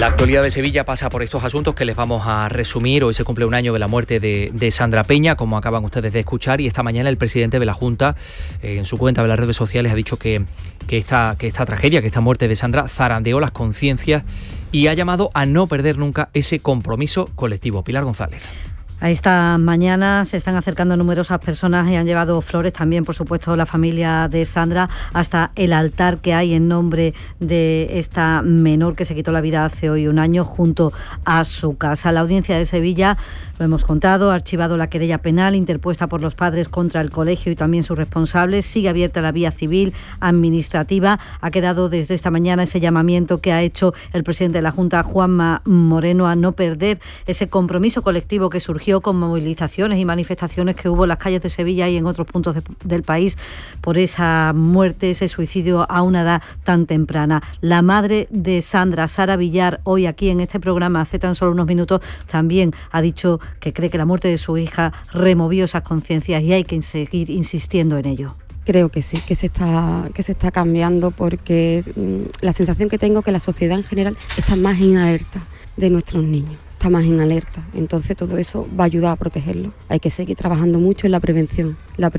La actualidad de Sevilla pasa por estos asuntos que les vamos a resumir. Hoy se cumple un año de la muerte de Sandra Peña, como acaban ustedes de escuchar, y esta mañana el presidente de la Junta, en su cuenta de las redes sociales, ha dicho que esta tragedia, que esta muerte de Sandra, zarandeó las conciencias y ha llamado a no perder nunca ese compromiso colectivo. Pilar González. A esta mañana se están acercando numerosas personas y han llevado flores, también por supuesto la familia de Sandra, hasta el altar que hay en nombre de esta menor que se quitó la vida hace hoy un año junto a su casa. La Audiencia de Sevilla, lo hemos contado, ha archivado la querella penal interpuesta por los padres contra el colegio y también sus responsables. Sigue abierta la vía civil administrativa. Ha quedado desde esta mañana ese llamamiento que ha hecho el presidente de la Junta, Juanma Moreno, a no perder ese compromiso colectivo que surgió con movilizaciones y manifestaciones que hubo en las calles de Sevilla y en otros puntos del país por esa muerte, ese suicidio a una edad tan temprana. La madre de Sandra, Sara Villar, hoy aquí en este programa, hace tan solo unos minutos, también ha dicho que cree que la muerte de su hija removió esas conciencias y hay que seguir insistiendo en ello. Creo que sí, que se está cambiando, porque la sensación que tengo es que la sociedad en general está más en alerta de nuestros niños. Está más en alerta, entonces todo eso va a ayudar a protegerlo. Hay que seguir trabajando mucho en la prevención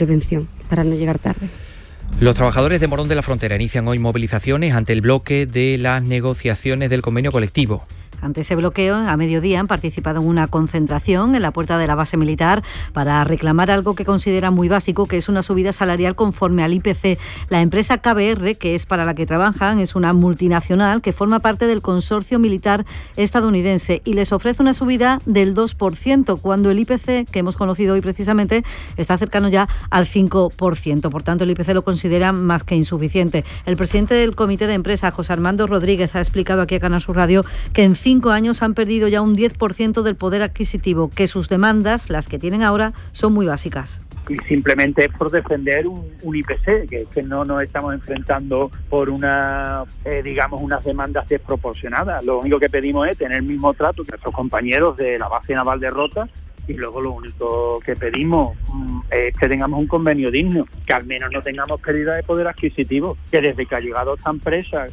para no llegar tarde. Los trabajadores de Morón de la Frontera inician hoy movilizaciones ante el bloque de las negociaciones del convenio colectivo. Ante ese bloqueo, a mediodía han participado en una concentración en la puerta de la base militar para reclamar algo que consideran muy básico, que es una subida salarial conforme al IPC. La empresa KBR, que es para la que trabajan, es una multinacional que forma parte del consorcio militar estadounidense y les ofrece una subida del 2%, cuando el IPC, que hemos conocido hoy precisamente, está cercano ya al 5%. Por tanto, el IPC lo considera más que insuficiente. El presidente del comité de empresa, José Armando Rodríguez, ha explicado aquí a Canal Sur Radio que en 5 años han perdido ya un 10% del poder adquisitivo, que sus demandas, las que tienen ahora, son muy básicas. Y simplemente es por defender un IPC, que no nos estamos enfrentando por unas demandas desproporcionadas. Lo único que pedimos es tener el mismo trato que nuestros compañeros de la base naval de Rota, y luego lo único que pedimos es que tengamos un convenio digno, que al menos no tengamos pérdida de poder adquisitivo, que desde que ha llegado esta empresa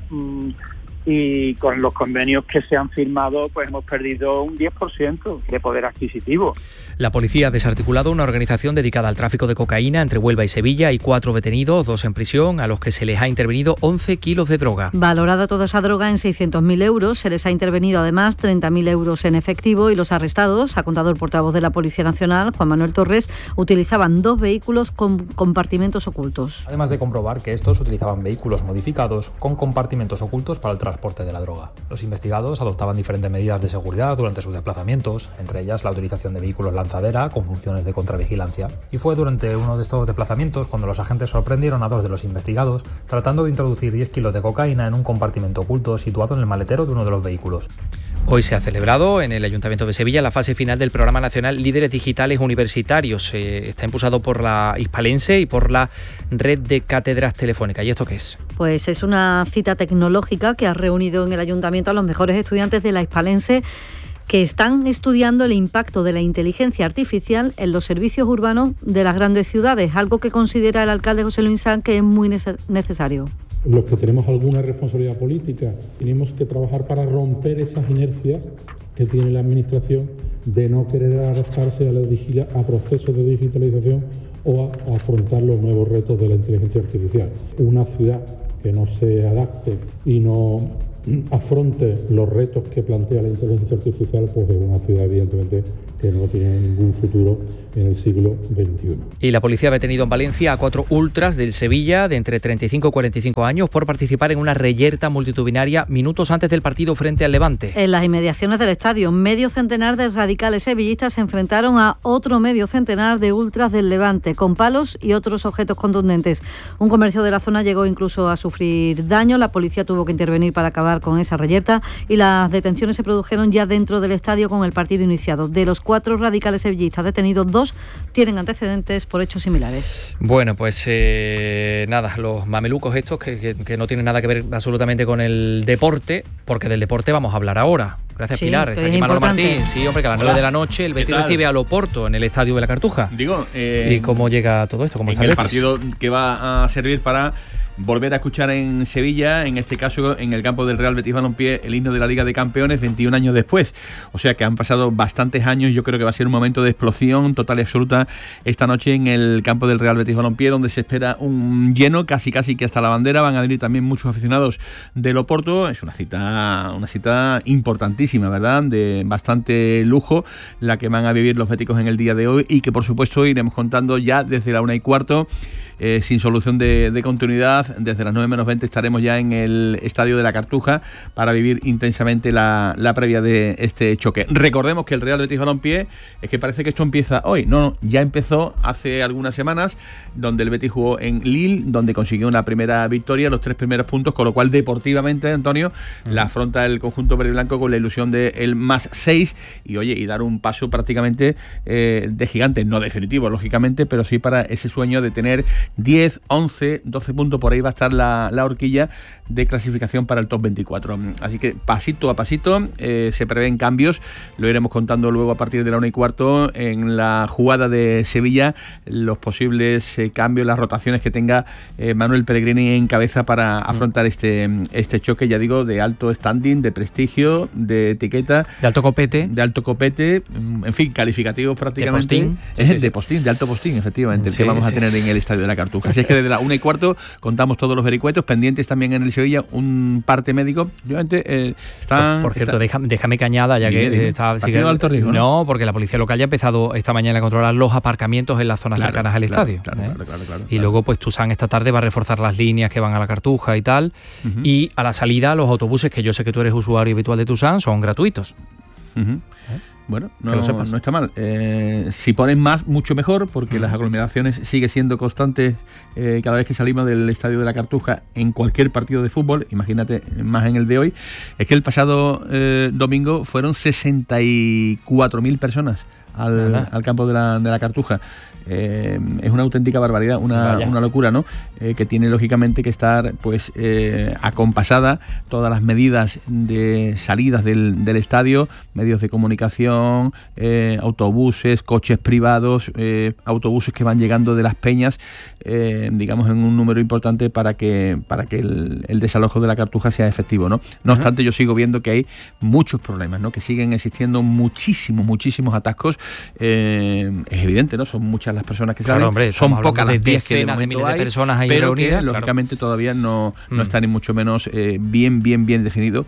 y con los convenios que se han firmado, pues hemos perdido un 10% de poder adquisitivo. La policía ha desarticulado una organización dedicada al tráfico de cocaína entre Huelva y Sevilla. Hay 4 detenidos, 2 en prisión, a los que se les ha intervenido 11 kilos de droga. Valorada toda esa droga en 600.000 euros, se les ha intervenido además 30.000 euros en efectivo, y los arrestados, ha contado el portavoz de la Policía Nacional, Juan Manuel Torres, utilizaban 2 vehículos con compartimentos ocultos. Además de comprobar que estos utilizaban vehículos modificados con compartimentos ocultos para el transporte de la droga. Los investigados adoptaban diferentes medidas de seguridad durante sus desplazamientos, entre ellas la utilización de vehículos lanzadera con funciones de contravigilancia. Y fue durante uno de estos desplazamientos cuando los agentes sorprendieron a 2 de los investigados tratando de introducir 10 kilos de cocaína en un compartimento oculto situado en el maletero de uno de los vehículos. Hoy se ha celebrado en el Ayuntamiento de Sevilla la fase final del Programa Nacional Líderes Digitales Universitarios. Está impulsado por la Hispalense y por la Red de Cátedras Telefónicas. ¿Y esto qué es? Pues es una cita tecnológica que ha reunido en el Ayuntamiento a los mejores estudiantes de la Hispalense, que están estudiando el impacto de la inteligencia artificial en los servicios urbanos de las grandes ciudades, algo que considera el alcalde José Luis Sanz que es muy necesario. Los que tenemos alguna responsabilidad política tenemos que trabajar para romper esas inercias que tiene la administración de no querer adaptarse a procesos de digitalización o a afrontar los nuevos retos de la inteligencia artificial. Una ciudad que no se adapte y no afronte los retos que plantea la inteligencia artificial, pues es una ciudad evidentemente que no tiene ningún futuro en el siglo XXI. Y la policía ha detenido en Valencia a 4 ultras del Sevilla de entre 35 y 45 años por participar en una reyerta multitudinaria minutos antes del partido frente al Levante. En las inmediaciones del estadio, medio centenar de radicales sevillistas se enfrentaron a otro medio centenar de ultras del Levante, con palos y otros objetos contundentes. Un comercio de la zona llegó incluso a sufrir daño. La policía tuvo que intervenir para acabar con esa reyerta y las detenciones se produjeron ya dentro del estadio con el partido iniciado. De los 4 radicales sevillistas detenidos, 2 tienen antecedentes por hechos similares. Bueno, pues nada, los mamelucos estos que no tienen nada que ver absolutamente con el deporte, porque del deporte vamos a hablar ahora. Gracias, sí, Pilar. Está aquí Manolo Martín. Sí, hombre, que a las 9 de la noche el Betis recibe al Oporto en el Estadio de la Cartuja. Digo, ¿y cómo llega todo esto? ¿Cómo está el partido que va a servir para volver a escuchar en Sevilla, en este caso en el campo del Real Betis Balompié, el himno de la Liga de Campeones 21 años después. O sea que han pasado bastantes años. Yo creo que va a ser un momento de explosión total y absoluta esta noche en el campo del Real Betis Balompié, donde se espera un lleno casi que hasta la bandera. Van a venir también muchos aficionados del Oporto. Es una cita importantísima, ¿verdad? De bastante lujo la que van a vivir los béticos en el día de hoy, y que por supuesto iremos contando ya desde la 1:15, sin solución de continuidad. Desde las 9 menos 20 estaremos ya en el Estadio de la Cartuja para vivir intensamente la previa de este choque. Recordemos que el Real Betis Balompié, es que parece que esto empieza hoy. No, ya empezó hace algunas semanas, donde el Betis jugó en Lille, donde consiguió una primera victoria, los 3 primeros puntos, con lo cual deportivamente, Antonio, la afronta el conjunto verde y blanco con la ilusión de el +6 y dar un paso prácticamente de gigante, no definitivo lógicamente, pero sí para ese sueño de tener 10, 11, 12 puntos. Por ahí va a estar la horquilla de clasificación para el top 24. Así que pasito a pasito se prevén cambios. Lo iremos contando luego a partir de la 1:15 en la jugada de Sevilla, los posibles cambios, las rotaciones que tenga Manuel Pellegrini en cabeza para afrontar este choque, ya digo, de alto standing, de prestigio, de etiqueta, de alto copete, en fin, calificativos prácticamente, de postín, de alto postín, efectivamente, que vamos a tener en el Estadio de la Cartuja. Así es que desde la 1:15 contamos todos los vericuetos pendientes también en el Sevilla, un parte médico. Obviamente están... Por cierto, déjame que añada, ya que está... Partido de alto riesgo, ¿no? Porque la policía local ya ha empezado esta mañana a controlar los aparcamientos en las zonas cercanas al estadio. Claro. Y luego, pues Tusán esta tarde va a reforzar las líneas que van a la Cartuja y tal. Y a la salida, los autobuses, que yo sé que tú eres usuario habitual de Tusán, son gratuitos. Bueno, no está mal. Si ponen más, mucho mejor, porque las aglomeraciones siguen siendo constantes cada vez que salimos del Estadio de la Cartuja en cualquier partido de fútbol. Imagínate más en el de hoy. Es que el pasado domingo fueron 64.000 personas al campo de la Cartuja. Es una auténtica barbaridad, una locura, ¿no? Que tiene lógicamente que estar pues acompasada todas las medidas de salidas del estadio, medios de comunicación, autobuses, coches privados, autobuses que van llegando de las peñas, digamos en un número importante para que el desalojo de la Cartuja sea efectivo, ¿no? No obstante, yo sigo viendo que hay muchos problemas, ¿no? Que siguen existiendo muchísimos atascos. Es evidente, ¿no? Son muchas las personas que salen, hombre, son pocas las días que de miles de personas ahí pero reunidas, que lógicamente todavía no está ni mucho menos bien definido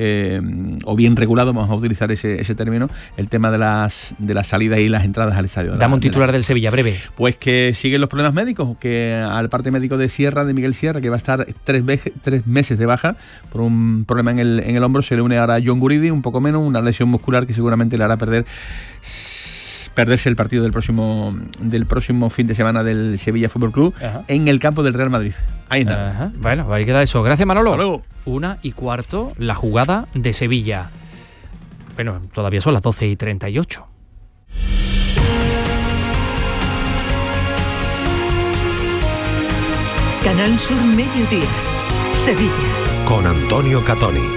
o bien regulado, vamos a utilizar ese término, el tema de las salidas y las entradas al estadio. Dame un titular del Sevilla, breve. Pues que siguen los problemas médicos, que al parte médico de Miguel Sierra, que va a estar 3 meses de baja por un problema en el hombro, se le une ahora a John Guridi, un poco menos, una lesión muscular que seguramente le hará perderse el partido del próximo fin de semana del Sevilla Fútbol Club en el campo del Real Madrid. Ahí nada. Bueno, ahí queda eso. Gracias, Manolo. Hasta luego. 1:15, la jugada de Sevilla. Bueno, todavía son las 12:38. Canal Sur Mediodía, Sevilla. Con Antonio Catoni.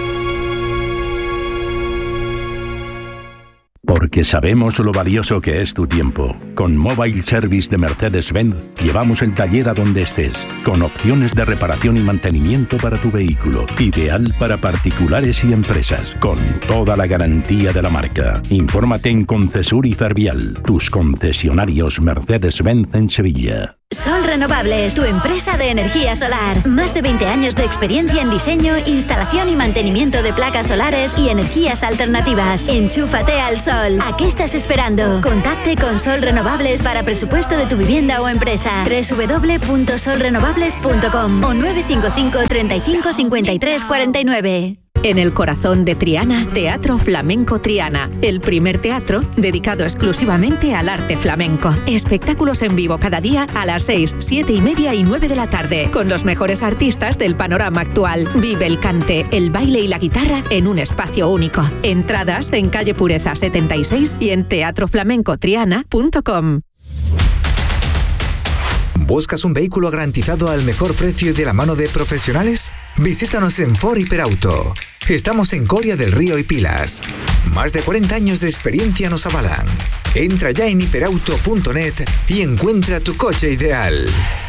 Porque sabemos lo valioso que es tu tiempo. Con Mobile Service de Mercedes-Benz llevamos el taller a donde estés, con opciones de reparación y mantenimiento para tu vehículo. Ideal para particulares y empresas, con toda la garantía de la marca. Infórmate en Concesur y Fervial, tus concesionarios Mercedes-Benz en Sevilla. Sol Renovables, tu empresa de energía solar. Más de 20 años de experiencia en diseño, instalación y mantenimiento de placas solares y energías alternativas. Enchúfate al sol. ¿A qué estás esperando? Contacte con Sol Renovables para presupuesto de tu vivienda o empresa. www.solrenovables.com o 955 35 53 49. En el corazón de Triana, Teatro Flamenco Triana, el primer teatro dedicado exclusivamente al arte flamenco. Espectáculos en vivo cada día a las 6, 7 y media y 9 de la tarde, con los mejores artistas del panorama actual. Vive el cante, el baile y la guitarra en un espacio único. Entradas en calle Pureza 76 y en teatroflamencotriana.com. ¿Buscas un vehículo garantizado al mejor precio y de la mano de profesionales? Visítanos en Ford Hiperauto. Estamos en Coria del Río y Pilas. Más de 40 años de experiencia nos avalan. Entra ya en hiperauto.net y encuentra tu coche ideal.